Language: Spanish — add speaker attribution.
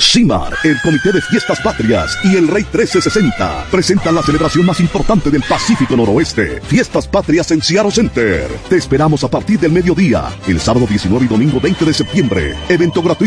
Speaker 1: CIMAR, el Comité de Fiestas Patrias y el Rey 1360 presentan la celebración más importante del Pacífico Noroeste, Fiestas Patrias en Seattle Center. Te esperamos a partir del mediodía, el sábado 19 y domingo 20 de septiembre. Evento gratuito